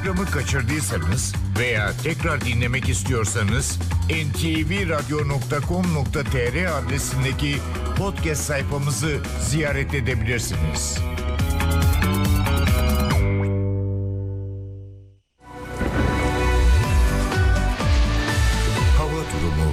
Programı kaçırdıysanız veya tekrar dinlemek istiyorsanız ntvradio.com.tr adresindeki podcast sayfamızı ziyaret edebilirsiniz. Hava durumu.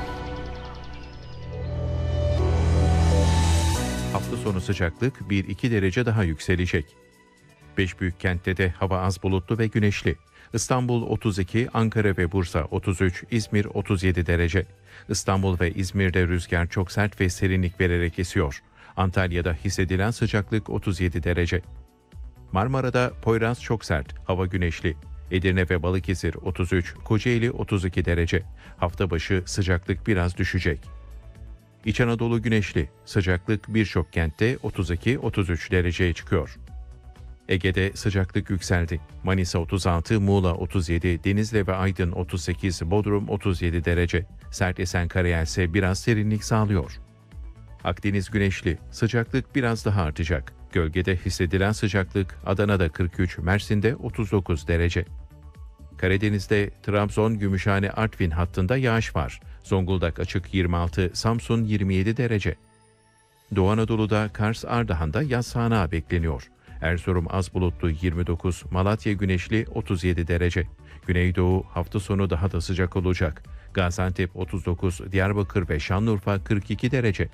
Hafta sonu sıcaklık 1-2 derece daha yükselecek. 5 büyük kentte de hava az bulutlu ve güneşli. İstanbul 32, Ankara ve Bursa 33, İzmir 37 derece. İstanbul ve İzmir'de rüzgar çok sert ve serinlik vererek esiyor. Antalya'da hissedilen sıcaklık 37 derece. Marmara'da Poyraz çok sert, hava güneşli. Edirne ve Balıkesir 33, Kocaeli 32 derece. Hafta başı sıcaklık biraz düşecek. İç Anadolu güneşli, sıcaklık birçok kentte 32-33 dereceye çıkıyor. Ege'de sıcaklık yükseldi. Manisa 36, Muğla 37, Denizli ve Aydın 38, Bodrum 37 derece. Sert esen karayel ise biraz serinlik sağlıyor. Akdeniz güneşli, sıcaklık biraz daha artacak. Gölgede hissedilen sıcaklık Adana'da 43, Mersin'de 39 derece. Karadeniz'de Trabzon, Gümüşhane, Artvin hattında yağış var. Zonguldak açık 26, Samsun 27 derece. Doğu Anadolu'da Kars, Ardahan'da yaz sağanağı bekleniyor. Erzurum az bulutlu 29, Malatya güneşli 37 derece. Güneydoğu hafta sonu daha da sıcak olacak. Gaziantep 39, Diyarbakır ve Şanlıurfa 42 derece.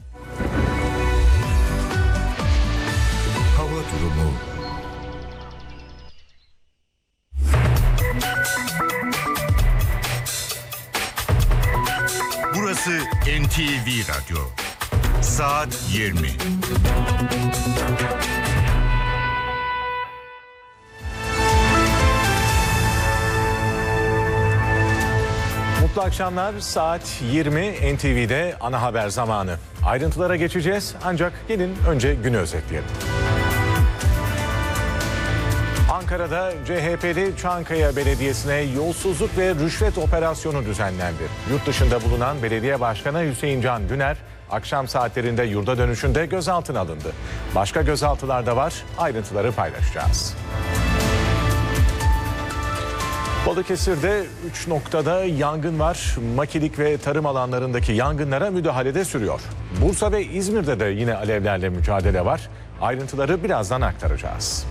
Hava durumu. Burası NTV Radyo. Saat 20. Mutlu akşamlar. Saat 20 NTV'de ana haber zamanı. Ayrıntılara geçeceğiz ancak gelin önce günü özetleyelim. Ankara'da CHP'li Çankaya Belediyesi'ne yolsuzluk ve rüşvet operasyonu düzenlendi. Yurt dışında bulunan belediye başkanı Hüseyin Can Güner, akşam saatlerinde yurda dönüşünde gözaltına alındı. Başka gözaltılar da var, ayrıntıları paylaşacağız. Balıkesir'de 3 noktada yangın var. Makilik ve tarım alanlarındaki yangınlara müdahalede sürüyor. Bursa ve İzmir'de de yine alevlerle mücadele var. Ayrıntıları birazdan aktaracağız.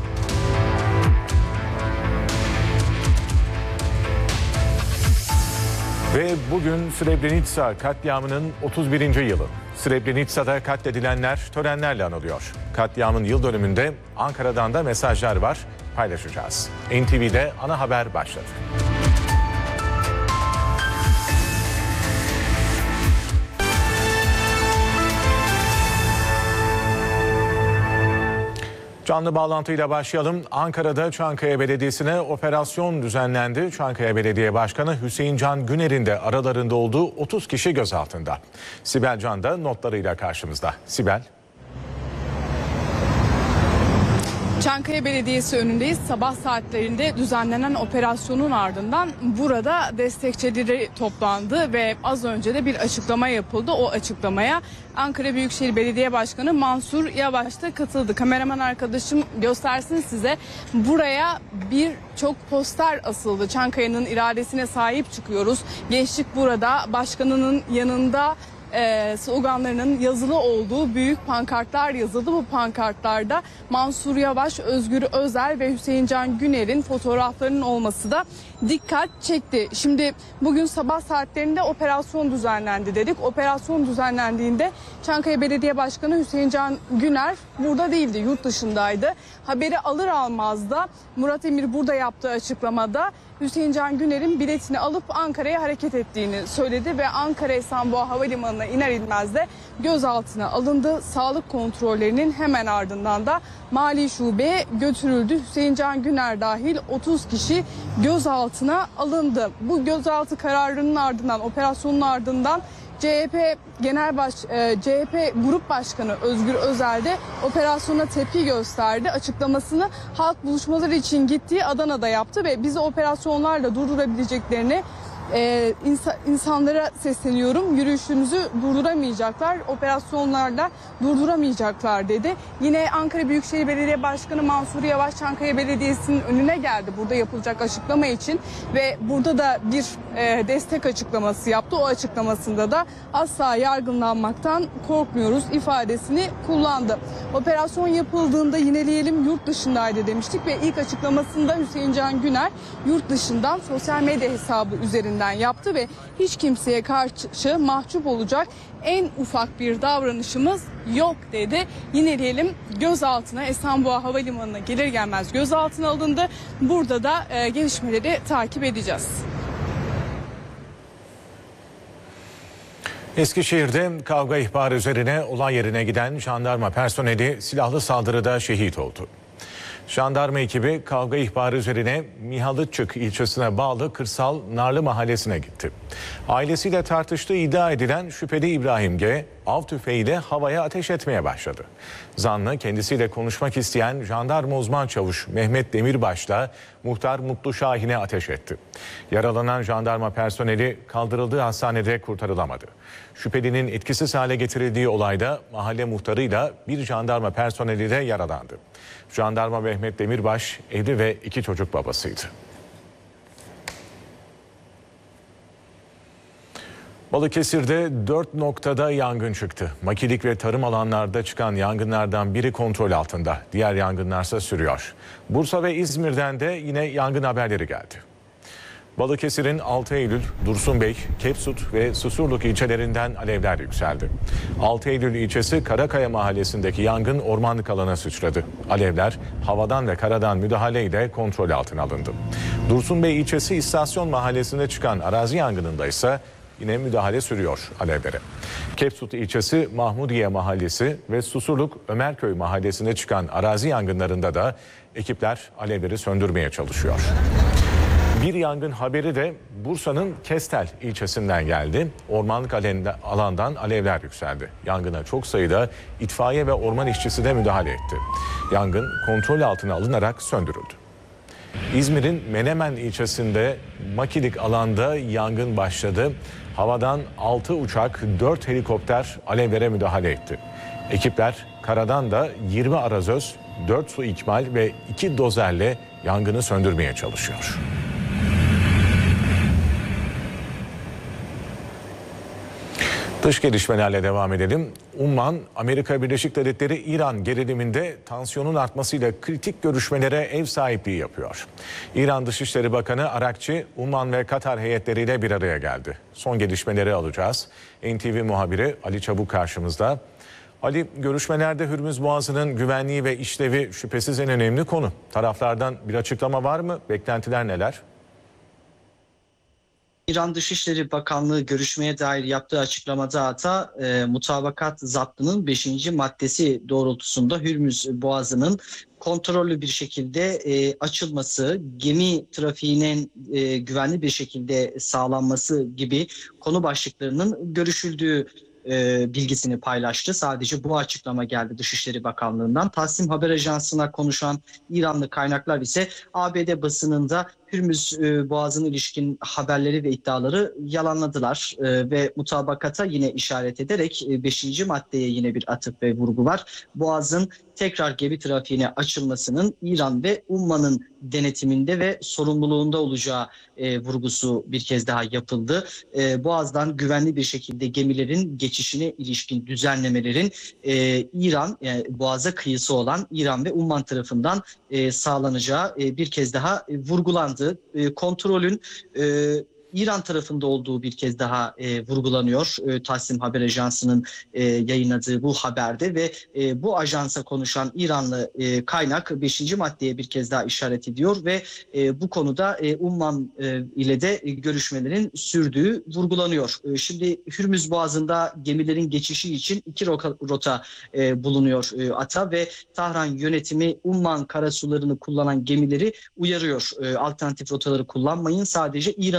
Ve bugün Srebrenica katliamının 31. yılı. Srebrenica'da katledilenler törenlerle anılıyor. Katliamın yıl dönümünde Ankara'dan da mesajlar var, paylaşacağız. NTV'de ana haber başladı. Canlı bağlantıyla başlayalım. Ankara'da Çankaya Belediyesi'ne operasyon düzenlendi. Çankaya Belediye Başkanı Hüseyin Can Güner'in de aralarında olduğu 30 kişi gözaltında. Sibel Can da notlarıyla karşımızda. Sibel. Çankaya Belediyesi önündeyiz. Sabah saatlerinde düzenlenen operasyonun ardından burada destekçileri toplandı ve az önce de bir açıklama yapıldı. O açıklamaya Ankara Büyükşehir Belediye Başkanı Mansur Yavaş da katıldı. Kameraman arkadaşım göstersin size. Buraya birçok poster asıldı. Çankaya'nın iradesine sahip çıkıyoruz. Gençlik burada, başkanının yanında sloganlarının yazılı olduğu büyük pankartlar yazıldı. Bu pankartlarda Mansur Yavaş, Özgür Özel ve Hüseyin Can Güner'in fotoğraflarının olması da dikkat çekti. Şimdi bugün sabah saatlerinde operasyon düzenlendi dedik. Operasyon düzenlendiğinde Çankaya Belediye Başkanı Hüseyin Can Güner burada değildi, yurt dışındaydı. Haberi alır almaz da Murat Emir burada yaptığı açıklamada Hüseyin Can Güner'in biletini alıp Ankara'ya hareket ettiğini söyledi ve Ankara Esenboğa Havalimanı'na iner inmez de gözaltına alındı. Sağlık kontrollerinin hemen ardından da Mali Şube'ye götürüldü. Hüseyin Can Güner dahil 30 kişi gözaltına alındı. Bu gözaltı kararının ardından, operasyonun ardından CHP Grup Başkanı Özgür Özel de operasyona tepki gösterdi. Açıklamasını halk buluşmaları için gittiği Adana'da yaptı ve bizi operasyonlarla durdurabileceklerini insanlara sesleniyorum. Yürüyüşünüzü durduramayacaklar, operasyonlarda durduramayacaklar dedi. Yine Ankara Büyükşehir Belediye Başkanı Mansur Yavaş Çankaya Belediyesi'nin önüne geldi burada yapılacak açıklama için ve burada da bir destek açıklaması yaptı. O açıklamasında da asla yargılanmaktan korkmuyoruz ifadesini kullandı. Operasyon yapıldığında yineleyelim yurt dışındaydı demiştik ve ilk açıklamasında Hüseyin Can Güner yurt dışından sosyal medya hesabı üzerinden yaptı ve hiç kimseye karşı mahcup olacak en ufak bir davranışımız yok dedi. Yineleyelim gözaltına Esenboğa Havalimanı'na gelir gelmez gözaltına alındı. Burada da gelişmeleri takip edeceğiz. Eskişehir'de kavga ihbarı üzerine olay yerine giden jandarma personeli silahlı saldırıda şehit oldu. Jandarma ekibi kavga ihbarı üzerine Mihalıççık ilçesine bağlı Kırsal Narlı mahallesine gitti. Ailesiyle tartıştığı iddia edilen şüpheli İbrahim G. av tüfeğiyle havaya ateş etmeye başladı. Zanlı kendisiyle konuşmak isteyen jandarma uzman çavuş Mehmet Demirbaş'la muhtar Mutlu Şahin'e ateş etti. Yaralanan jandarma personeli kaldırıldığı hastanede kurtarılamadı. Şüphelinin etkisiz hale getirildiği olayda mahalle muhtarıyla bir jandarma personeli de yaralandı. Jandarma Mehmet Demirbaş evli ve 2 çocuk babasıydı. Balıkesir'de 4 noktada yangın çıktı. Makilik ve tarım alanlarda çıkan yangınlardan biri kontrol altında. Diğer yangınlarsa sürüyor. Bursa ve İzmir'den de yine yangın haberleri geldi. Balıkesir'in 6 Eylül, Dursunbey, Kepsut ve Susurluk ilçelerinden alevler yükseldi. 6 Eylül ilçesi Karakaya mahallesindeki yangın ormanlık alana sıçradı. Alevler havadan ve karadan müdahaleyle kontrol altına alındı. Dursunbey ilçesi İstasyon mahallesinde çıkan arazi yangınında ise yine müdahale sürüyor alevlere. Kepsut ilçesi Mahmudiye mahallesi ve Susurluk Ömerköy mahallesinde çıkan arazi yangınlarında da ekipler alevleri söndürmeye çalışıyor. Bir yangın haberi de Bursa'nın Kestel ilçesinden geldi. Ormanlık alandan alevler yükseldi. Yangına çok sayıda itfaiye ve orman işçisi de müdahale etti. Yangın kontrol altına alınarak söndürüldü. İzmir'in Menemen ilçesinde Makilik alanda yangın başladı. Havadan 6 uçak, 4 helikopter alevlere müdahale etti. Ekipler karadan da 20 arazöz, 4 su ikmal ve 2 dozerle yangını söndürmeye çalışıyor. Dış gelişmelerle devam edelim. Umman, Amerika Birleşik Devletleri İran geriliminde tansiyonun artmasıyla kritik görüşmelere ev sahipliği yapıyor. İran Dışişleri Bakanı Arakçi, Umman ve Katar heyetleriyle bir araya geldi. Son gelişmeleri alacağız. NTV muhabiri Ali Çabuk karşımızda. Ali, görüşmelerde Hürmüz Boğazı'nın güvenliği ve işlevi şüphesiz en önemli konu. Taraflardan bir açıklama var mı? Beklentiler neler? İran Dışişleri Bakanlığı görüşmeye dair yaptığı açıklamada hatta mutabakat zaptının 5. maddesi doğrultusunda Hürmüz Boğazı'nın kontrollü bir şekilde açılması, gemi trafiğinin güvenli bir şekilde sağlanması gibi konu başlıklarının görüşüldüğü bilgisini paylaştı. Sadece bu açıklama geldi Dışişleri Bakanlığı'ndan. Tasnim Haber Ajansı'na konuşan İranlı kaynaklar ise ABD basınında Hürmüz Boğazı'na ilişkin haberleri ve iddiaları yalanladılar ve mutabakata yine işaret ederek 5. maddeye yine bir atıf ve vurgu var. Boğaz'ın tekrar gemi trafiğine açılmasının İran ve Umman'ın denetiminde ve sorumluluğunda olacağı vurgusu bir kez daha yapıldı. Boğaz'dan güvenli bir şekilde gemilerin geçişine ilişkin düzenlemelerin İran, yani Boğaz'a kıyısı olan İran ve Umman tarafından sağlanacağı bir kez daha vurgulandı. Kontrolün İran tarafında olduğu bir kez daha vurgulanıyor. Tasnim Haber Ajansı'nın yayınladığı bu haberde ve bu ajansa konuşan İranlı kaynak 5. maddeye bir kez daha işaret ediyor ve bu konuda Umman ile de görüşmelerin sürdüğü vurgulanıyor. Şimdi Hürmüz Boğazı'nda gemilerin geçişi için 2 rota bulunuyor ATA ve Tahran yönetimi Umman karasularını kullanan gemileri uyarıyor. Alternatif rotaları kullanmayın, sadece İran'ın belirlediği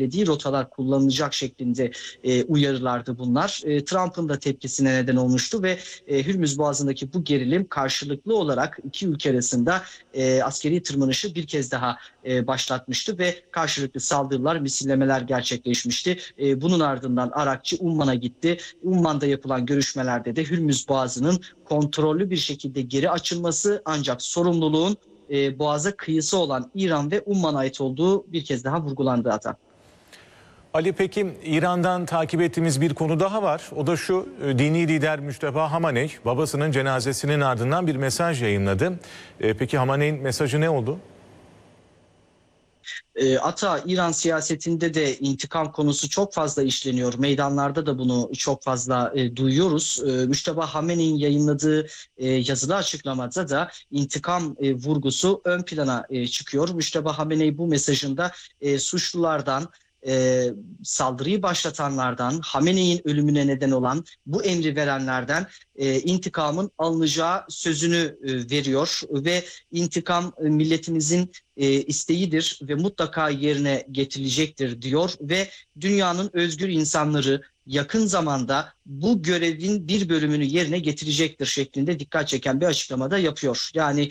belirlediği rotalar kullanılacak şeklinde uyarılardı bunlar. Trump'ın da tepkisine neden olmuştu ve Hürmüz Boğazı'ndaki bu gerilim karşılıklı olarak iki ülke arasında askeri tırmanışı bir kez daha başlatmıştı ve karşılıklı saldırılar, misillemeler gerçekleşmişti. Bunun ardından Arakçı Umman'a gitti. Umman'da yapılan görüşmelerde de Hürmüz Boğazı'nın kontrollü bir şekilde geri açılması, ancak sorumluluğun Boğaz'a kıyısı olan İran ve Umman'a ait olduğu bir kez daha vurgulandı Ata. Ali, peki İran'dan takip ettiğimiz bir konu daha var. O da şu: dini lider Müşteba Hamaney babasının cenazesinin ardından bir mesaj yayınladı. Peki Hamaney'in mesajı ne oldu? Ata, İran siyasetinde de intikam konusu çok fazla işleniyor. Meydanlarda da bunu çok fazla duyuyoruz. Müşteba Hamene'nin yayınladığı yazılı açıklamada da intikam vurgusu ön plana çıkıyor. Müşteba Hamenei bu mesajında suçlulardan, saldırıyı başlatanlardan, Hamenei'nin ölümüne neden olan bu emri verenlerden intikamın alınacağı sözünü veriyor ve intikam milletimizin isteğidir ve mutlaka yerine getirilecektir diyor ve dünyanın özgür insanları yakın zamanda bu görevin bir bölümünü yerine getirecektir şeklinde dikkat çeken bir açıklamada yapıyor. Yani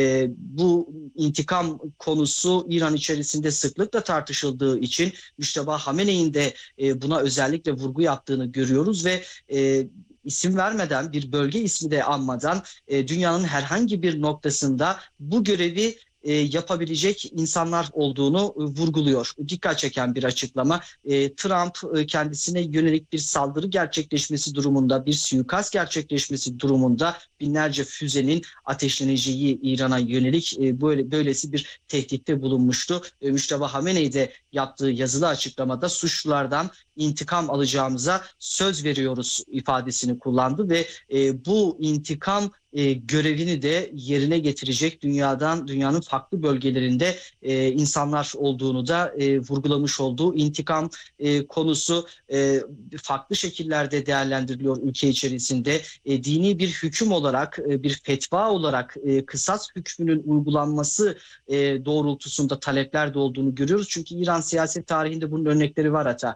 bu intikam konusu İran içerisinde sıklıkla tartışıldığı için Müşteba Hamenei'nin de buna özellikle vurgu yaptığını görüyoruz ve isim vermeden, bir bölge ismi de anmadan dünyanın herhangi bir noktasında bu görevi yapabilecek insanlar olduğunu vurguluyor. Dikkat çeken bir açıklama. Trump kendisine yönelik bir saldırı gerçekleşmesi durumunda, bir suikast gerçekleşmesi durumunda binlerce füzenin ateşleneceği İran'a yönelik böylesi bir tehditte bulunmuştu. Müşteba Hamenei de yaptığı yazılı açıklamada suçlulardan intikam alacağımıza söz veriyoruz ifadesini kullandı ve bu intikam görevini de yerine getirecek dünyanın farklı bölgelerinde insanlar olduğunu da vurgulamış olduğu intikam konusu farklı şekillerde değerlendiriliyor ülke içerisinde. Dini bir hüküm olarak, bir fetva olarak kısas hükmünün uygulanması doğrultusunda talepler de olduğunu görüyoruz. Çünkü İran siyaset tarihinde bunun örnekleri var hatta.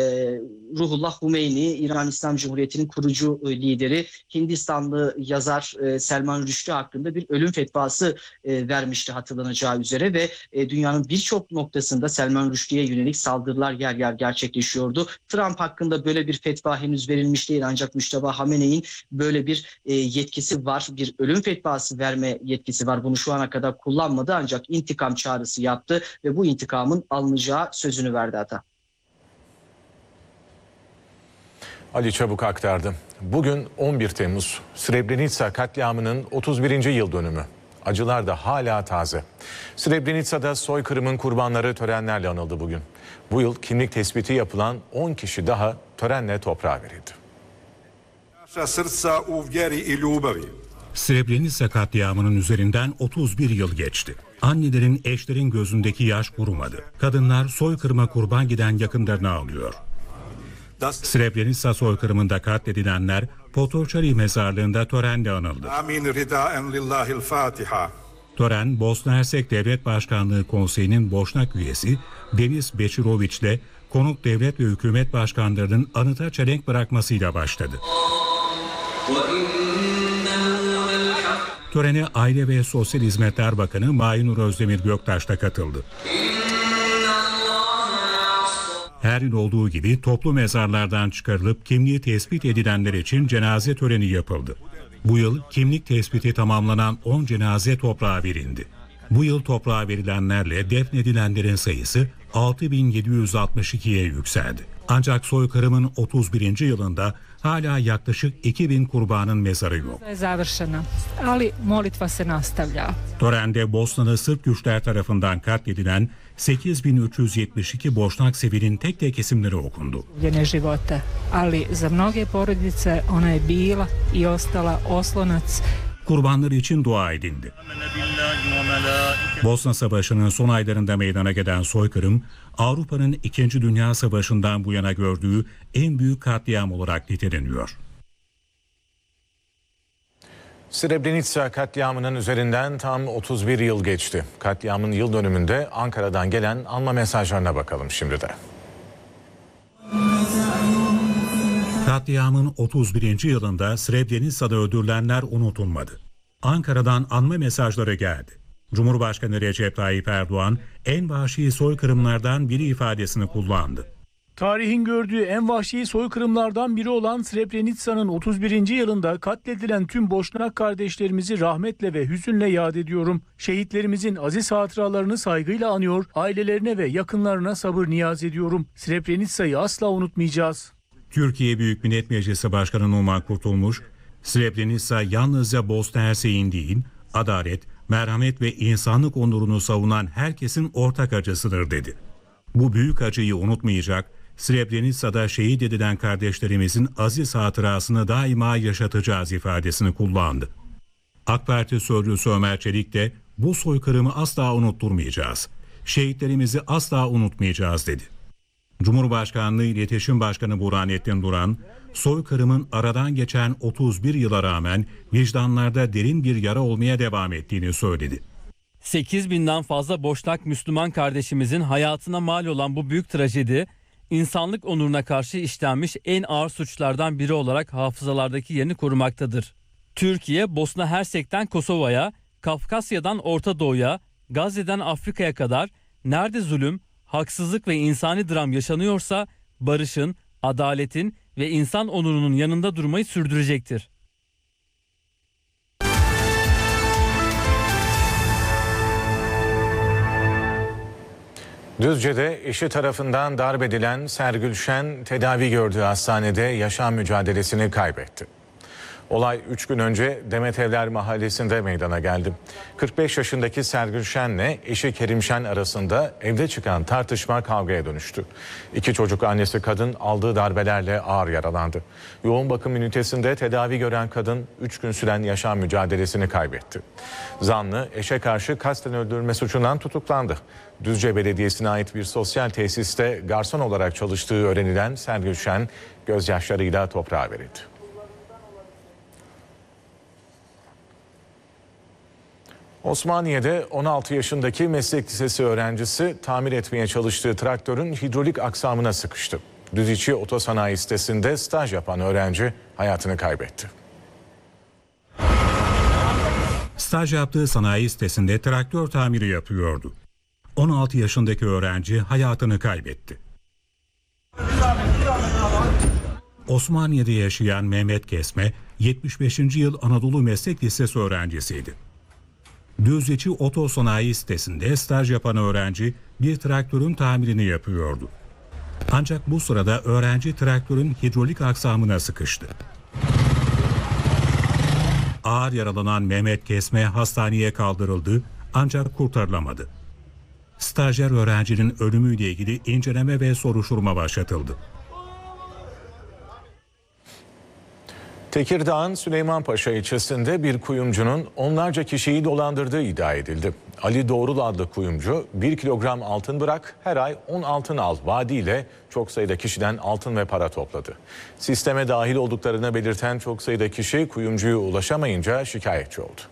Ruhullah Humeyni, İran İslam Cumhuriyeti'nin kurucu lideri, Hindistanlı yazar Selman Rushdie hakkında bir ölüm fetvası vermişti hatırlanacağı üzere ve dünyanın birçok noktasında Selman Rushdie'ye yönelik saldırılar yer yer gerçekleşiyordu. Trump hakkında böyle bir fetva henüz verilmiş değil, ancak Müşteba Hamenei'nin böyle bir yetkisi var, bir ölüm fetvası verme yetkisi var. Bunu şu ana kadar kullanmadı, ancak intikam çağrısı yaptı ve bu intikamın alınacağı sözünü verdi hatta. Ali Çabuk aktardı. Bugün 11 Temmuz, Srebrenica katliamının 31. yıl dönümü. Acılar da hala taze. Srebrenica'da soykırımın kurbanları törenlerle anıldı bugün. Bu yıl kimlik tespiti yapılan 10 kişi daha törenle toprağa verildi. Srebrenica katliamının üzerinden 31 yıl geçti. Annelerin, eşlerin gözündeki yaş kurumadı. Kadınlar soykırıma kurban giden yakınlarını ağlıyor. Srebrenica soykırımında katledilenler Potočari mezarlığında törenle anıldı. Tören, Bosna Hersek Devlet Başkanlığı Konseyi'nin Boşnak üyesi Deniz Bečirović ile konuk devlet ve hükümet başkanlarının anıta çelenk bırakmasıyla başladı. Törene Aile ve Sosyal Hizmetler Bakanı Mahinur Özdemir Göktaş da katıldı. Her yıl olduğu gibi toplu mezarlardan çıkarılıp kimliği tespit edilenler için cenaze töreni yapıldı. Bu yıl kimlik tespiti tamamlanan 10 cenaze toprağa verildi. Bu yıl toprağa verilenlerle defnedilenlerin sayısı 6.762'ye yükseldi. Ancak soykırımın 31. yılında hala yaklaşık 2000 kurbanın mezarı yok. Törende Bosnalı Sırp güçler tarafından katledilen 8372 Boşnak Sever'in tek tek isimleri okundu. Kurbanlar için dua edildi. Bosna Savaşı'nın son aylarında meydana gelen soykırım, Avrupa'nın 2. Dünya Savaşı'ndan bu yana gördüğü en büyük katliam olarak niteleniyor. Srebrenica katliamının üzerinden tam 31 yıl geçti. Katliamın yıl dönümünde Ankara'dan gelen anma mesajlarına bakalım şimdi de. Katliamın 31. yılında Srebrenica'da öldürülenler unutulmadı. Ankara'dan anma mesajları geldi. Cumhurbaşkanı Recep Tayyip Erdoğan en vahşi soykırımlardan biri ifadesini kullandı. Tarihin gördüğü en vahşi soykırımlardan biri olan Srebrenica'nın 31. yılında katledilen tüm Boşnak kardeşlerimizi rahmetle ve hüzünle yad ediyorum. Şehitlerimizin aziz hatıralarını saygıyla anıyor, ailelerine ve yakınlarına sabır niyaz ediyorum. Srebrenica'yı asla unutmayacağız. Türkiye Büyük Millet Meclisi Başkanı Numan Kurtulmuş, Srebrenica yalnızca Bosna Hersek'in değil, adalet, merhamet ve insanlık onurunu savunan herkesin ortak acısıdır dedi. Bu büyük acıyı unutmayacak, Srebrenica'da şehit edilen kardeşlerimizin aziz hatırasını daima yaşatacağız ifadesini kullandı. AK Parti sözcüsü Ömer Çelik de bu soykırımı asla unutturmayacağız, şehitlerimizi asla unutmayacağız dedi. Cumhurbaşkanlığı İletişim Başkanı Burhanettin Duran, soykırımın aradan geçen 31 yıla rağmen vicdanlarda derin bir yara olmaya devam ettiğini söyledi. 8.000'den fazla Boşnak Müslüman kardeşimizin hayatına mal olan bu büyük trajedi, insanlık onuruna karşı işlenmiş en ağır suçlardan biri olarak hafızalardaki yerini korumaktadır. Türkiye, Bosna Hersek'ten Kosova'ya, Kafkasya'dan Orta Doğu'ya, Gazze'den Afrika'ya kadar nerede zulüm, haksızlık ve insani dram yaşanıyorsa barışın, adaletin ve insan onurunun yanında durmayı sürdürecektir. Düzce'de eşi tarafından darp edilen Sergül Şen tedavi gördüğü hastanede yaşam mücadelesini kaybetti. Olay 3 gün önce Demetevler Mahallesi'nde meydana geldi. 45 yaşındaki Sergül Şen'le eşi Kerim Şen arasında evde çıkan tartışma kavgaya dönüştü. 2 çocuk annesi kadın aldığı darbelerle ağır yaralandı. Yoğun bakım ünitesinde tedavi gören kadın 3 gün süren yaşam mücadelesini kaybetti. Zanlı eşe karşı kasten öldürülme suçundan tutuklandı. Düzce Belediyesi'ne ait bir sosyal tesiste garson olarak çalıştığı öğrenilen Sergül Şen gözyaşlarıyla toprağa verildi. Osmaniye'de 16 yaşındaki meslek lisesi öğrencisi tamir etmeye çalıştığı traktörün hidrolik aksamına sıkıştı. Düziçi Otosanayi sitesinde staj yapan öğrenci hayatını kaybetti. Staj yaptığı sanayi sitesinde traktör tamiri yapıyordu. 16 yaşındaki öğrenci hayatını kaybetti. Osmaniye'de yaşayan Mehmet Kesme, 75. yıl Anadolu Meslek Lisesi öğrencisiydi. Düzceçi Otosanayi sitesinde staj yapan öğrenci bir traktörün tamirini yapıyordu. Ancak bu sırada öğrenci traktörün hidrolik aksamına sıkıştı. Ağır yaralanan Mehmet Kesme hastaneye kaldırıldı ancak kurtarılamadı. Stajyer öğrencinin ölümüyle ilgili inceleme ve soruşturma başlatıldı. Tekirdağ'ın Süleymanpaşa ilçesinde bir kuyumcunun onlarca kişiyi dolandırdığı iddia edildi. Ali Doğrul adlı kuyumcu 1 kilogram altın bırak her ay 10 altın al vaadiyle çok sayıda kişiden altın ve para topladı. Sisteme dahil olduklarını belirten çok sayıda kişi kuyumcuya ulaşamayınca şikayetçi oldu.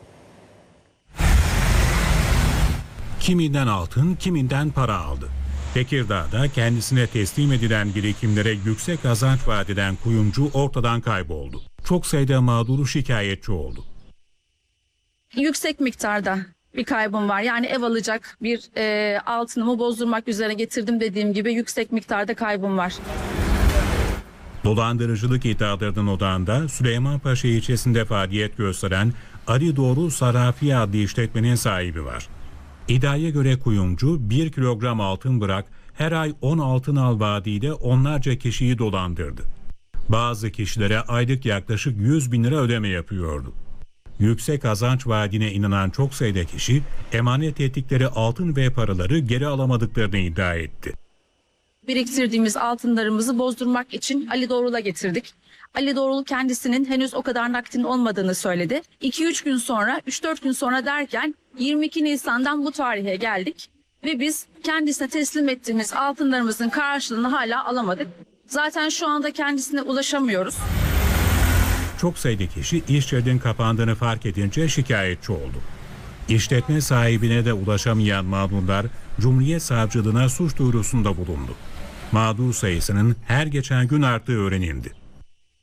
Kiminden altın, kiminden para aldı. Tekirdağ'da kendisine teslim edilen birikimlere yüksek kazanç vaat eden kuyumcu ortadan kayboldu. Çok sayıda mağduru şikayetçi oldu. Yüksek miktarda bir kaybım var. Yani ev alacak bir altınımı bozdurmak üzere getirdim dediğim gibi yüksek miktarda kaybım var. Dolandırıcılık iddialarının odağında Süleymanpaşa ilçesinde faaliyet gösteren Ali Doğru Sarafi adlı işletmenin sahibi var. İddiaya göre kuyumcu 1 kilogram altın bırak her ay 10 altın al vaadiyle onlarca kişiyi dolandırdı. Bazı kişilere aylık yaklaşık 100 bin lira ödeme yapıyordu. Yüksek kazanç vaadine inanan çok sayıda kişi emanet ettikleri altın ve paraları geri alamadıklarını iddia etti. Biriktirdiğimiz altınlarımızı bozdurmak için Ali Doğrul'a getirdik. Ali Doğrul kendisinin henüz o kadar nakdin olmadığını söyledi. 2-3 gün sonra, 3-4 gün sonra derken 22 Nisan'dan bu tarihe geldik. Ve biz kendisine teslim ettiğimiz altınlarımızın karşılığını hala alamadık. Zaten şu anda kendisine ulaşamıyoruz. Çok sayıda kişi iş yerinin kapandığını fark edince şikayetçi oldu. İşletme sahibine de ulaşamayan mağdurlar Cumhuriyet Savcılığına suç duyurusunda bulundu. Mağdur sayısının her geçen gün arttığı öğrenildi.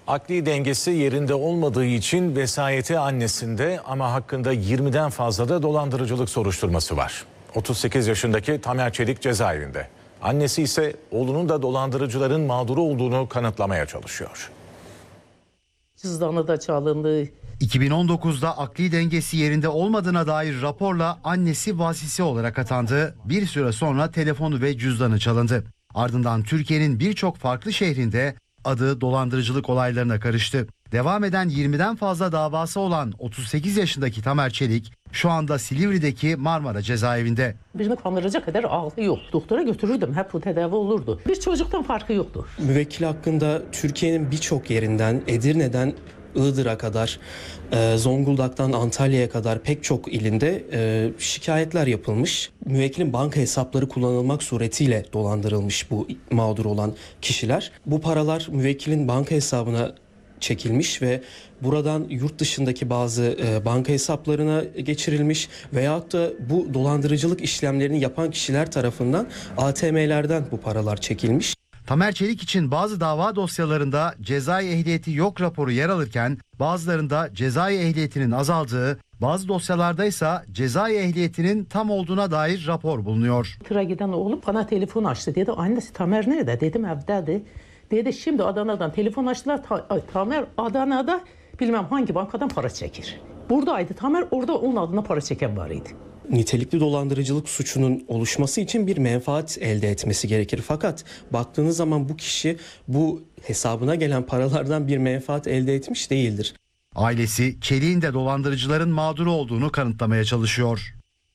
Akli dengesi yerinde olmadığı için vesayeti annesinde ama hakkında 20'den fazla da dolandırıcılık soruşturması var. 38 yaşındaki Tamer Çelik cezaevinde. Annesi ise oğlunun da dolandırıcıların mağduru olduğunu kanıtlamaya çalışıyor. Cüzdanı da çalındı. 2019'da akli dengesi yerinde olmadığına dair raporla annesi vasisi olarak atandı. Bir süre sonra telefonu ve cüzdanı çalındı. Ardından Türkiye'nin birçok farklı şehrinde adı dolandırıcılık olaylarına karıştı. Devam eden 20'den fazla davası olan 38 yaşındaki Tamer Çelik şu anda Silivri'deki Marmara cezaevinde. Birini kandıracak kadar aklı yok. Doktora götürürdüm, hep bu tedavi olurdu. Bir çocuktan farkı yoktu. Müvekkil hakkında Türkiye'nin birçok yerinden, Edirne'den Iğdır'a kadar, Zonguldak'tan Antalya'ya kadar pek çok ilinde şikayetler yapılmış. Müvekkilin banka hesapları kullanılmak suretiyle dolandırılmış bu mağdur olan kişiler. Bu paralar müvekkilin banka hesabına çekilmiş ve buradan yurt dışındaki bazı banka hesaplarına geçirilmiş veyahut da bu dolandırıcılık işlemlerini yapan kişiler tarafından ATM'lerden bu paralar çekilmiş. Tamer Çelik için bazı dava dosyalarında cezai ehliyeti yok raporu yer alırken bazılarında cezai ehliyetinin azaldığı, bazı dosyalarda ise cezai ehliyetinin tam olduğuna dair rapor bulunuyor. Tıra giden oğlum bana telefon açtı. Dedi annesi Tamer nerede? Dedim evdedir. Dedi şimdi Adana'dan telefon açtılar. Tamer Adana'da bilmem hangi bankadan para çekir. Buradaydı Tamer, orada onun adına para çeken var idi. Nitelikli dolandırıcılık suçunun oluşması için bir menfaat elde etmesi gerekir. Fakat baktığınız zaman bu kişi bu hesabına gelen paralardan bir menfaat elde etmiş değildir. Ailesi Çelik'in de dolandırıcıların mağduru olduğunu kanıtlamaya çalışıyor.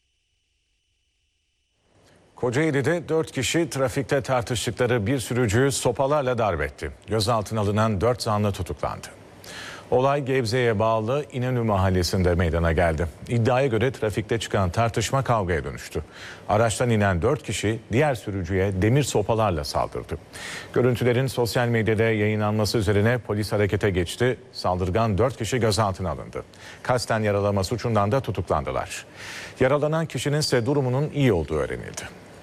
Kocaeli'de 4 kişi trafikte tartıştıkları bir sürücüyü sopalarla darp etti. Gözaltına alınan 4 zanlı tutuklandı. Olay Gebze'ye bağlı İnönü mahallesinde meydana geldi. İddiaya göre trafikte çıkan tartışma kavgaya dönüştü. Araçtan inen 4 kişi diğer sürücüye demir sopalarla saldırdı. Görüntülerin sosyal medyada yayınlanması üzerine polis harekete geçti. Saldırgan 4 kişi gözaltına alındı. Kasten yaralama suçundan da tutuklandılar. Yaralanan kişinin ise durumunun iyi olduğu öğrenildi.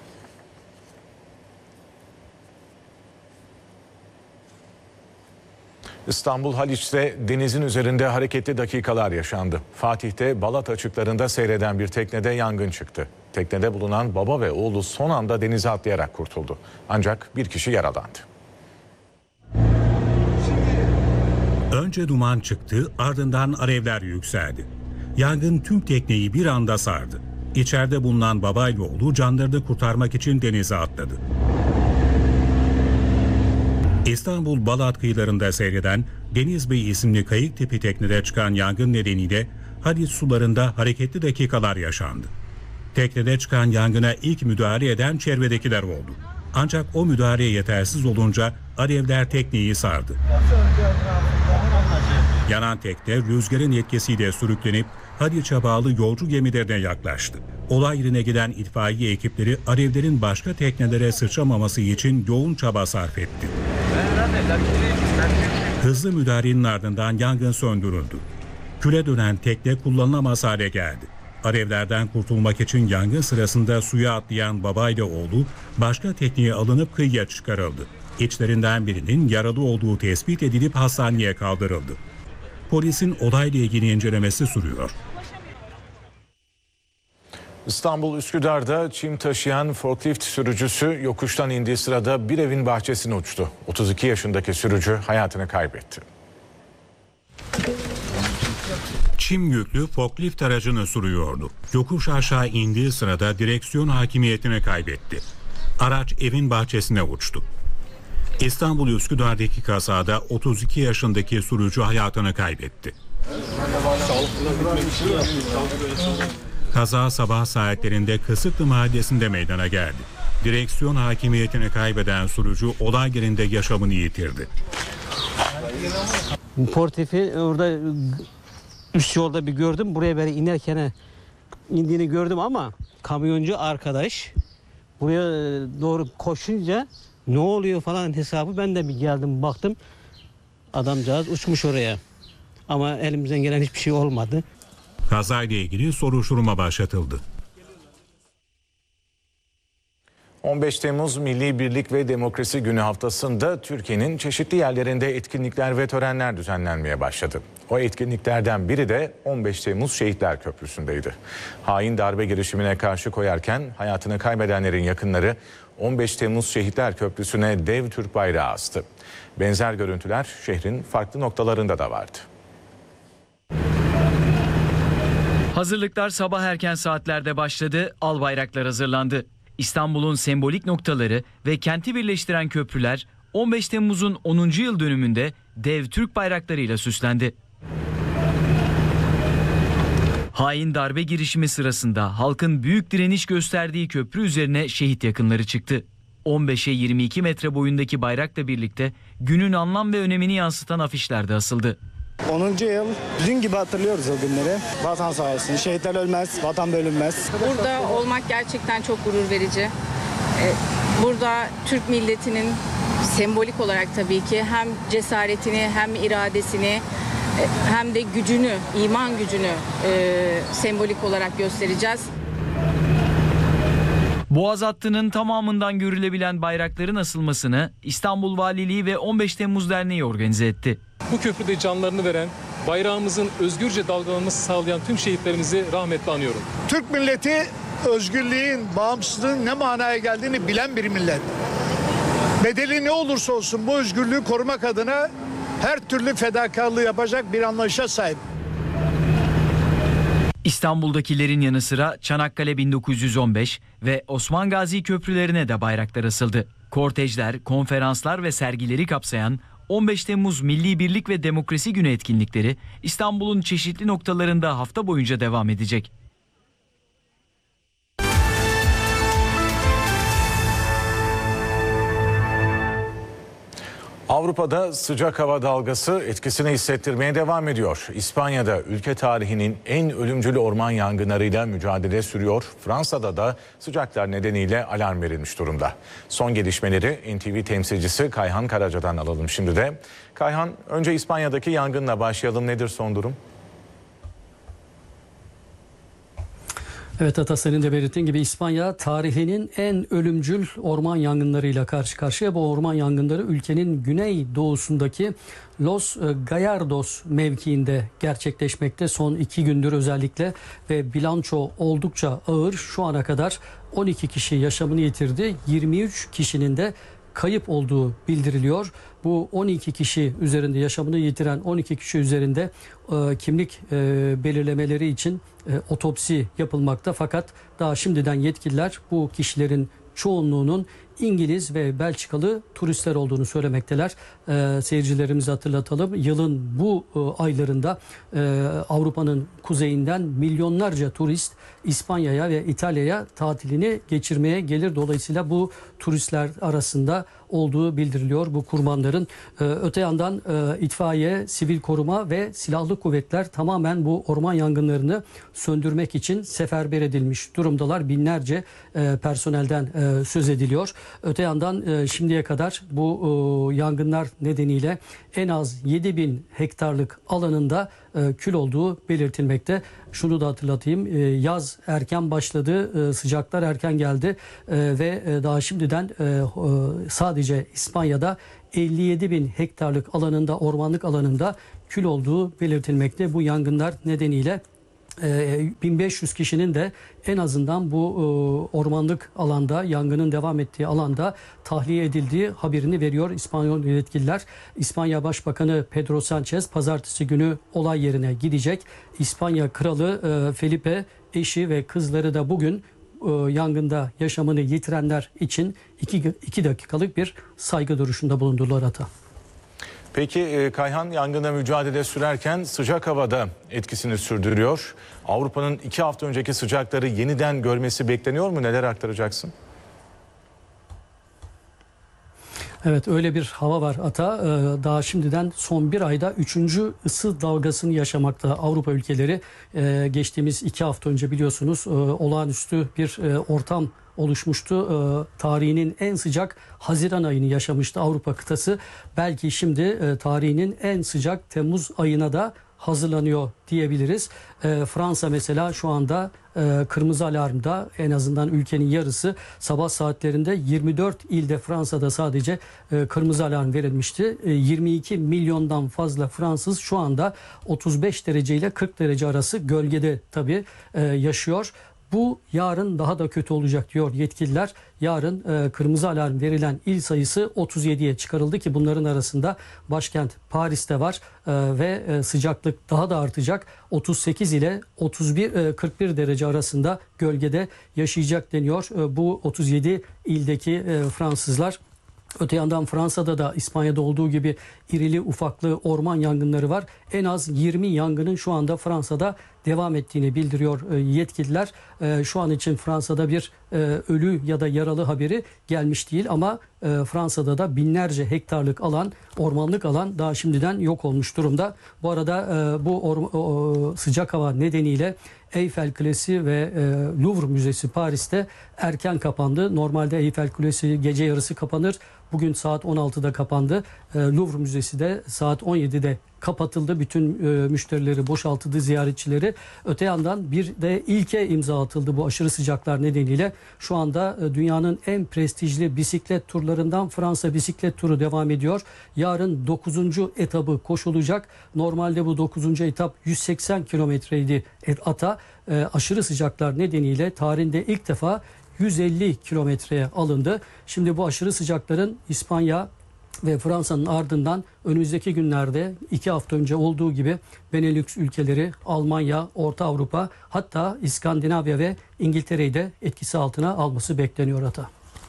İstanbul Haliç'te denizin üzerinde hareketli dakikalar yaşandı. Fatih'te Balat açıklarında seyreden bir teknede yangın çıktı. Teknede bulunan baba ve oğlu son anda denize atlayarak kurtuldu. Ancak bir kişi yaralandı. Önce duman çıktı, ardından alevler yükseldi. Yangın tüm tekneyi bir anda sardı. İçeride bulunan babayla oğlu canlarını kurtarmak için denize atladı. İstanbul Balat kıyılarında seyreden Deniz Bey isimli kayık tipi teknede çıkan yangın nedeniyle Haliç sularında hareketli dakikalar yaşandı. Teknede çıkan yangına ilk müdahale eden çevredekiler oldu. Ancak o müdahale yetersiz olunca alevler tekneyi sardı. Yanan tekne rüzgarın etkisiyle sürüklenip Haliç'e bağlı yolcu gemilerine yaklaştı. Olay yerine giden itfaiye ekipleri alevlerin başka teknelere sıçramaması için yoğun çaba sarf etti. Hızlı müdahalenin ardından yangın söndürüldü. Küle dönen tekne kullanılamaz hale geldi. Alevlerden kurtulmak için yangın sırasında suya atlayan babayla oğlu başka tekneye alınıp kıyıya çıkarıldı. İçlerinden birinin yaralı olduğu tespit edilip hastaneye kaldırıldı. Polisin olayla ilgili incelemesi sürüyor. İstanbul Üsküdar'da çim taşıyan forklift sürücüsü yokuştan indiği sırada bir evin bahçesine uçtu. 32 yaşındaki sürücü hayatını kaybetti. Çim yüklü forklift aracını sürüyordu. Yokuş aşağı indiği sırada direksiyon hakimiyetini kaybetti. Araç evin bahçesine uçtu. İstanbul Üsküdar'daki kazada 32 yaşındaki sürücü hayatını kaybetti. Kaza sabah saatlerinde Kısıklı Mahallesi'nde meydana geldi. Direksiyon hakimiyetini kaybeden sürücü olay yerinde yaşamını yitirdi. Portifi orada üst yolda bir gördüm. Buraya böyle inerken indiğini gördüm ama kamyoncu arkadaş buraya doğru koşunca ne oluyor falan hesabı ben de bir geldim baktım. Adamcağız uçmuş oraya. Ama elimizden gelen hiçbir şey olmadı. Kazayla ilgili soruşturma başlatıldı. 15 Temmuz Milli Birlik ve Demokrasi Günü haftasında Türkiye'nin çeşitli yerlerinde etkinlikler ve törenler düzenlenmeye başladı. O etkinliklerden biri de 15 Temmuz Şehitler Köprüsü'ndeydi. Hain darbe girişimine karşı koyarken hayatını kaybedenlerin yakınları 15 Temmuz Şehitler Köprüsü'ne dev Türk bayrağı astı. Benzer görüntüler şehrin farklı noktalarında da vardı. Hazırlıklar sabah erken saatlerde başladı, al bayraklar hazırlandı. İstanbul'un sembolik noktaları ve kenti birleştiren köprüler 15 Temmuz'un 10. yıl dönümünde dev Türk bayraklarıyla süslendi. Hain darbe girişimi sırasında halkın büyük direniş gösterdiği köprü üzerine şehit yakınları çıktı. 15'e 22 metre boyundaki bayrakla birlikte günün anlam ve önemini yansıtan afişler de asıldı. 10. yıl dün gibi hatırlıyoruz o günleri. Vatan sağ olsun, şehitler ölmez, vatan bölünmez. Burada olmak gerçekten çok gurur verici. Burada Türk milletinin sembolik olarak tabii ki hem cesaretini hem iradesini hem de gücünü, iman gücünü sembolik olarak göstereceğiz. Boğaz hattının tamamından görülebilen bayrakların asılmasını İstanbul Valiliği ve 15 Temmuz Derneği organize etti. Bu köprüde canlarını veren, bayrağımızın özgürce dalgalanması sağlayan tüm şehitlerimizi rahmetle anıyorum. Türk milleti özgürlüğün, bağımsızlığın ne manaya geldiğini bilen bir millet. Bedeli ne olursa olsun bu özgürlüğü korumak adına her türlü fedakarlığı yapacak bir anlayışa sahip. İstanbul'dakilerin yanı sıra Çanakkale 1915 ve Osman Gazi köprülerine de bayraklar asıldı. Kortejler, konferanslar ve sergileri kapsayan 15 Temmuz Milli Birlik ve Demokrasi Günü etkinlikleri İstanbul'un çeşitli noktalarında hafta boyunca devam edecek. Avrupa'da sıcak hava dalgası etkisini hissettirmeye devam ediyor. İspanya'da ülke tarihinin en ölümcül orman yangınlarıyla mücadele sürüyor. Fransa'da da sıcaklar nedeniyle alarm verilmiş durumda. Son gelişmeleri NTV temsilcisi Kayhan Karaca'dan alalım şimdi de. Kayhan, önce İspanya'daki yangınla başlayalım. Nedir son durum? Evet Ata, senin de belirttiğin gibi İspanya tarihinin en ölümcül orman yangınlarıyla karşı karşıya. Bu orman yangınları ülkenin güney doğusundaki Los Gallardos mevkiinde gerçekleşmekte son 2 gündür özellikle ve bilanço oldukça ağır. Şu ana kadar 12 kişi yaşamını yitirdi, 23 kişinin de kayıp olduğu bildiriliyor. Bu 12 kişi üzerinde yaşamını yitiren 12 kişi üzerinde kimlik belirlemeleri için otopsi yapılmakta. Fakat daha şimdiden yetkililer bu kişilerin çoğunluğunun İngiliz ve Belçikalı turistler olduğunu söylemekteler. Seyircilerimize hatırlatalım. Yılın bu aylarında Avrupa'nın kuzeyinden milyonlarca turist İspanya'ya ve İtalya'ya tatilini geçirmeye gelir. Dolayısıyla bu turistler arasında olduğu bildiriliyor bu kurbanların. Öte yandan itfaiye, sivil koruma ve silahlı kuvvetler tamamen bu orman yangınlarını söndürmek için seferber edilmiş durumdalar. Binlerce personelden söz ediliyor. Öte yandan şimdiye kadar bu yangınlar nedeniyle en az 7.000 hektarlık alanında kül olduğu belirtilmekte. Şunu da hatırlatayım, yaz erken başladı, sıcaklar erken geldi ve daha şimdiden sadece İspanya'da 57.000 hektarlık alanında, ormanlık alanında kül olduğu belirtilmekte. Bu yangınlar nedeniyle 1500 kişinin de en azından bu ormanlık alanda, yangının devam ettiği alanda tahliye edildiği haberini veriyor İspanyol yetkililer. İspanya Başbakanı Pedro Sánchez pazartesi günü olay yerine gidecek. İspanya Kralı Felipe, eşi ve kızları da bugün yangında yaşamını yitirenler için 2 dakikalık bir saygı duruşunda bulundular Ata. Peki Kayhan, yangına mücadele sürerken sıcak havada etkisini sürdürüyor. Avrupa'nın 2 hafta önceki sıcakları yeniden görmesi bekleniyor mu? Neler aktaracaksın? Evet, öyle bir hava var Ata. Daha şimdiden son bir ayda 3. ısı dalgasını yaşamakta Avrupa ülkeleri. Geçtiğimiz 2 hafta önce biliyorsunuz olağanüstü bir ortam oluşmuştu. Tarihinin en sıcak Haziran ayını yaşamıştı Avrupa kıtası. Belki şimdi tarihinin en sıcak Temmuz ayına da hazırlanıyor diyebiliriz. Fransa mesela şu anda kırmızı alarmda, en azından ülkenin yarısı sabah saatlerinde 24 ilde Fransa'da sadece kırmızı alarm verilmişti. 22 milyondan fazla Fransız şu anda 35 derece ile 40 derece arası gölgede tabii yaşıyor. Bu yarın daha da kötü olacak diyor yetkililer. Yarın kırmızı alarm verilen il sayısı 37'ye çıkarıldı ki bunların arasında başkent Paris'te var ve sıcaklık daha da artacak. 38 ile 41 derece arasında gölgede yaşayacak deniyor. Bu 37 ildeki Fransızlar. Öte yandan Fransa'da da İspanya'da olduğu gibi irili ufaklı orman yangınları var. En az 20 yangının şu anda Fransa'da devam ettiğini bildiriyor yetkililer. Şu an için Fransa'da bir ölü ya da yaralı haberi gelmiş değil ama Fransa'da da binlerce hektarlık alan, ormanlık alan daha şimdiden yok olmuş durumda. Bu arada bu sıcak hava nedeniyle Eiffel Kulesi ve Louvre Müzesi Paris'te erken kapandı. Normalde Eiffel Kulesi gece yarısı kapanır. Bugün saat 16'da kapandı. Louvre Müzesi de saat 17'de kapatıldı. Bütün müşterileri boşaltıldı, ziyaretçileri. Öte yandan bir de ilke imza atıldı bu aşırı sıcaklar nedeniyle. Şu anda dünyanın en prestijli bisiklet turlarından Fransa bisiklet turu devam ediyor. Yarın 9. etabı koşulacak. Normalde bu 9. etap 180 kilometreydi ata. Aşırı sıcaklar nedeniyle tarihinde ilk defa 150 kilometreye alındı. Şimdi bu aşırı sıcakların İspanya ve Fransa'nın ardından önümüzdeki günlerde 2 hafta önce olduğu gibi Benelux ülkeleri, Almanya, Orta Avrupa, hatta İskandinavya ve İngiltere'yi de etkisi altına alması bekleniyor Ata.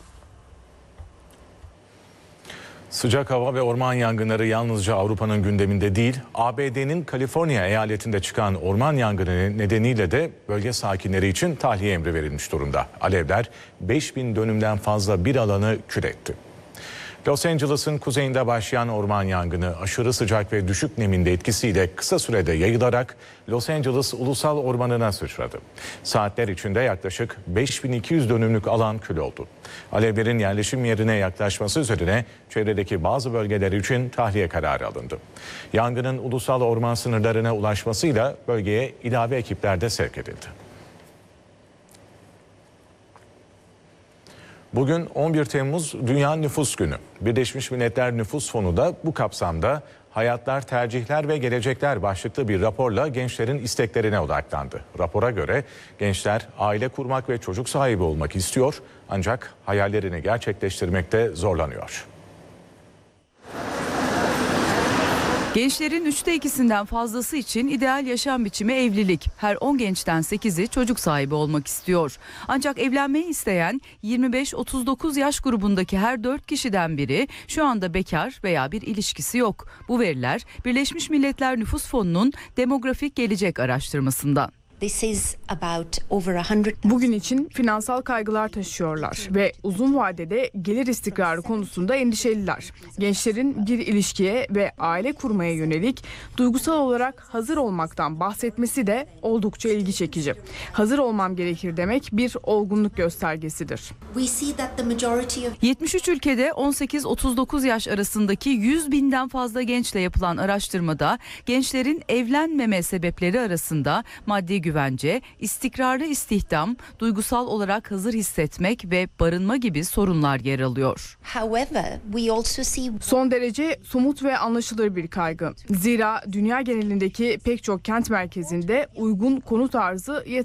Sıcak hava ve orman yangınları yalnızca Avrupa'nın gündeminde değil, ABD'nin Kaliforniya eyaletinde çıkan orman yangını nedeniyle de bölge sakinleri için tahliye emri verilmiş durumda. Alevler 5000 dönümden fazla bir alanı kül etti. Los Angeles'ın kuzeyinde başlayan orman yangını aşırı sıcak ve düşük nemin de etkisiyle kısa sürede yayılarak Los Angeles Ulusal Ormanı'na sıçradı. Saatler içinde yaklaşık 5200 dönümlük alan kül oldu. Alevlerin yerleşim yerine yaklaşması üzerine çevredeki bazı bölgeler için tahliye kararı alındı. Yangının ulusal orman sınırlarına ulaşmasıyla bölgeye ilave ekipler de sevk edildi. Bugün 11 Temmuz Dünya Nüfus Günü. Birleşmiş Milletler Nüfus Fonu da bu kapsamda Hayatlar, Tercihler ve Gelecekler başlıklı bir raporla gençlerin isteklerine odaklandı. Rapora göre gençler aile kurmak ve çocuk sahibi olmak istiyor ancak hayallerini gerçekleştirmekte zorlanıyor. Gençlerin 3'te 2'sinden fazlası için ideal yaşam biçimi evlilik. Her 10 gençten 8'i çocuk sahibi olmak istiyor. Ancak evlenmeyi isteyen 25-39 yaş grubundaki her 4 kişiden biri şu anda bekar veya bir ilişkisi yok. Bu veriler Birleşmiş Milletler Nüfus Fonu'nun demografik gelecek araştırmasından. Bugün için finansal kaygılar taşıyorlar ve uzun vadede gelir istikrarı konusunda endişeliler. Gençlerin bir ilişkiye ve aile kurmaya yönelik duygusal olarak hazır olmaktan bahsetmesi de oldukça ilgi çekici. Hazır olmam gerekir demek bir olgunluk göstergesidir. 73 ülkede 18-39 yaş arasındaki 100 binden fazla gençle yapılan araştırmada gençlerin evlenmeme sebepleri arasında maddi güvence, istikrarlı istihdam, duygusal olarak hazır hissetmek ve barınma gibi sorunlar yer alıyor. Son derece somut ve anlaşılır bir kaygı. Zira dünya genelindeki pek çok kent merkezinde uygun konut arzı yeterli.